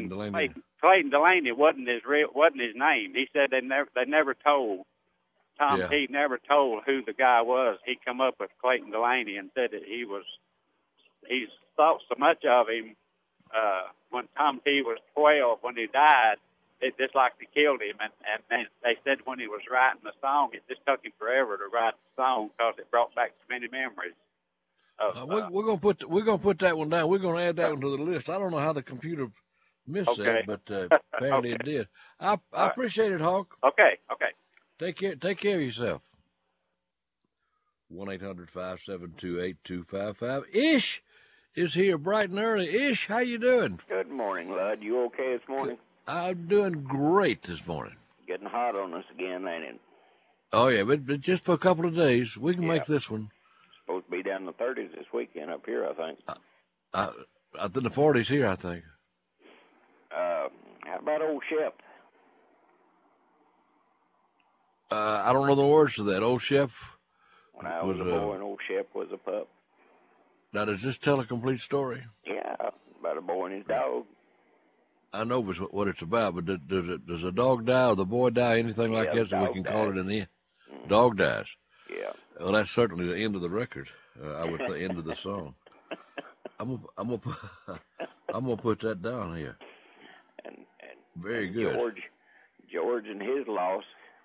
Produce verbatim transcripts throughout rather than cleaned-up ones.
Clayton Delaney. Clayton, Clayton Delaney wasn't his real, wasn't his name. He said they never they never told Tom Yeah. P. never told who the guy was. He come up with Clayton Delaney and said that he was. He's thought so much of him. Uh, when Tom P. was twelve, when he died, it just like they killed him. And, and then they said when he was writing the song, it just took him forever to write the song because it brought back so many memories. Of, Uh, we're, uh, we're gonna put we're gonna put that one down. We're gonna add that one to the list. I don't know how the computer missed Okay. that, but uh, apparently Okay. it did. I I right. appreciate it, Hawk. okay, okay. Take care. Take care of yourself. One eight hundred five seven two eight two five five. Ish is here bright and early. Ish, how you doing? Good morning, Lud. You okay this morning? I'm doing great this morning. Getting hot on us again, ain't it? Oh yeah, but, but just for a couple of days, we can Yeah. make this one. Supposed to be down in the thirties this weekend up here, I think. Uh, I think the forties here, I think. Uh, how about old Shep? Uh, I don't know the words to that. Old chef. When I was, Was, a uh, boy and old Shep was a pup. Now, does this tell a complete story? Yeah, about a boy and his dog. I know what what it's about, but does, does it does a dog die or the boy die, anything like Yeah, that, so we dog can call dies. it in the end? Mm. Dog dies. Yeah. Well, that's certainly the end of the record. Uh, I would say end of the song. I'm gonna, I'm gonna, put, I'm gonna put that down here. And, and Very and good. George, George and his loss.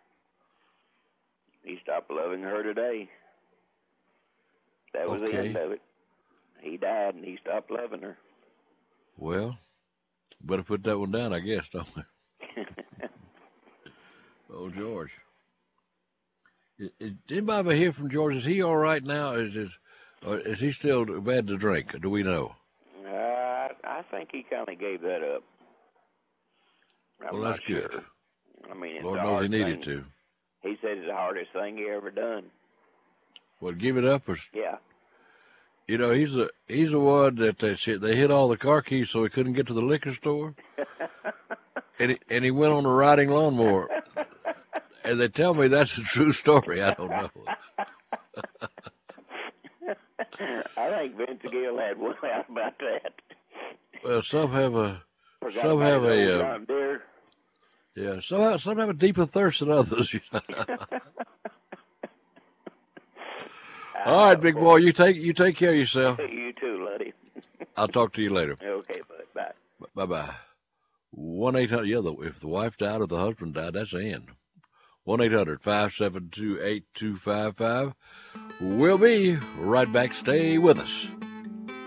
He stopped loving her today. That was the Okay. end of it. He died and he stopped loving her. Well, better put that one down, I guess, don't we? Oh, George. Is, is anybody ever hear from George? Is he all right now? Is is, or is he still bad to drink? Do we know? Uh, I think he kind of gave that up. I'm Well, that's not good. sure. I mean, it's Lord a knows he hard needed thing. to. He said it's the hardest thing he ever done. Well, give it up, or Yeah. you know, he's the he's the one that they said they hid all the car keys so he couldn't get to the liquor store, and he, and he went on a riding lawnmower. And they tell me that's a true story. I don't know. I think Vince Gill had one out about that. Well, some have a Forgot some about have his a old uh, John Deere. yeah some have, some have a deeper thirst than others. You know? All right, big boy, you take you take care of yourself. You too, Luddy. I'll talk to you later. Okay, bud. Bye. Bye bye. One eight hundred. Yeah, the, if the wife died or the husband died, that's the end. One eight hundred five seven two eight two five five. We'll be right back. Stay with us.